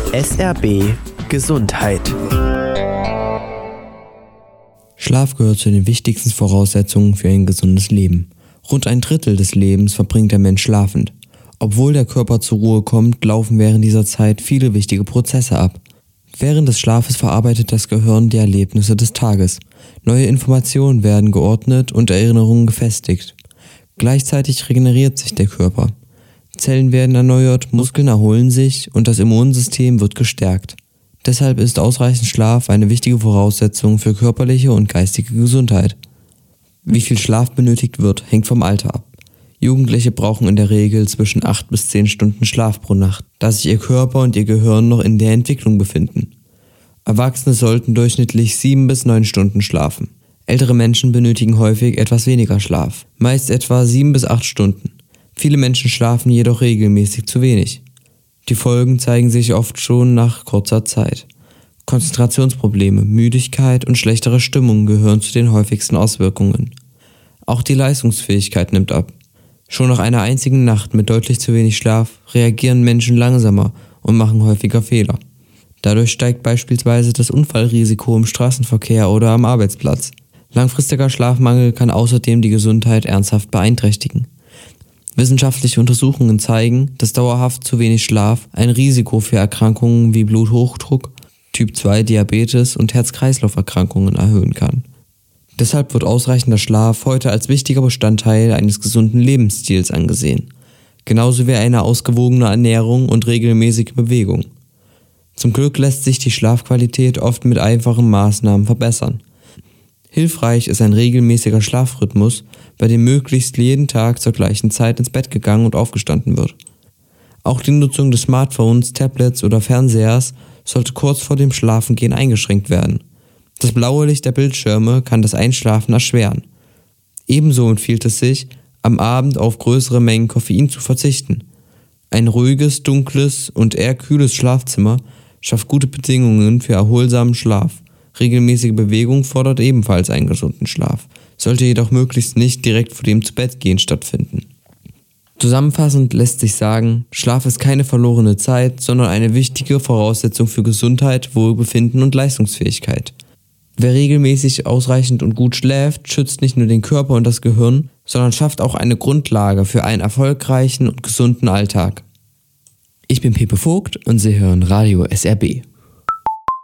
SRB Gesundheit. Schlaf gehört zu den wichtigsten Voraussetzungen für ein gesundes Leben. Rund 1/3 des Lebens verbringt der Mensch schlafend. Obwohl der Körper zur Ruhe kommt, laufen während dieser Zeit viele wichtige Prozesse ab. Während des Schlafes verarbeitet das Gehirn die Erlebnisse des Tages. Neue Informationen werden geordnet und Erinnerungen gefestigt. Gleichzeitig regeneriert sich der Körper. Zellen werden erneuert, Muskeln erholen sich und das Immunsystem wird gestärkt. Deshalb ist ausreichend Schlaf eine wichtige Voraussetzung für körperliche und geistige Gesundheit. Wie viel Schlaf benötigt wird, hängt vom Alter ab. Jugendliche brauchen in der Regel zwischen 8 bis 10 Stunden Schlaf pro Nacht, da sich ihr Körper und ihr Gehirn noch in der Entwicklung befinden. Erwachsene sollten durchschnittlich 7 bis 9 Stunden schlafen. Ältere Menschen benötigen häufig etwas weniger Schlaf, meist etwa 7 bis 8 Stunden. Viele Menschen schlafen jedoch regelmäßig zu wenig. Die Folgen zeigen sich oft schon nach kurzer Zeit. Konzentrationsprobleme, Müdigkeit und schlechtere Stimmung gehören zu den häufigsten Auswirkungen. Auch die Leistungsfähigkeit nimmt ab. Schon nach einer einzigen Nacht mit deutlich zu wenig Schlaf reagieren Menschen langsamer und machen häufiger Fehler. Dadurch steigt beispielsweise das Unfallrisiko im Straßenverkehr oder am Arbeitsplatz. Langfristiger Schlafmangel kann außerdem die Gesundheit ernsthaft beeinträchtigen. Wissenschaftliche Untersuchungen zeigen, dass dauerhaft zu wenig Schlaf ein Risiko für Erkrankungen wie Bluthochdruck, Typ-2-Diabetes und Herz-Kreislauf-Erkrankungen erhöhen kann. Deshalb wird ausreichender Schlaf heute als wichtiger Bestandteil eines gesunden Lebensstils angesehen, genauso wie eine ausgewogene Ernährung und regelmäßige Bewegung. Zum Glück lässt sich die Schlafqualität oft mit einfachen Maßnahmen verbessern. Hilfreich ist ein regelmäßiger Schlafrhythmus, bei dem möglichst jeden Tag zur gleichen Zeit ins Bett gegangen und aufgestanden wird. Auch die Nutzung des Smartphones, Tablets oder Fernsehers sollte kurz vor dem Schlafengehen eingeschränkt werden. Das blaue Licht der Bildschirme kann das Einschlafen erschweren. Ebenso empfiehlt es sich, am Abend auf größere Mengen Koffein zu verzichten. Ein ruhiges, dunkles und eher kühles Schlafzimmer schafft gute Bedingungen für erholsamen Schlaf. Regelmäßige Bewegung fordert ebenfalls einen gesunden Schlaf, sollte jedoch möglichst nicht direkt vor dem Zubettgehen stattfinden. Zusammenfassend lässt sich sagen, Schlaf ist keine verlorene Zeit, sondern eine wichtige Voraussetzung für Gesundheit, Wohlbefinden und Leistungsfähigkeit. Wer regelmäßig ausreichend und gut schläft, schützt nicht nur den Körper und das Gehirn, sondern schafft auch eine Grundlage für einen erfolgreichen und gesunden Alltag. Ich bin Pepe Vogt und Sie hören Radio SRB.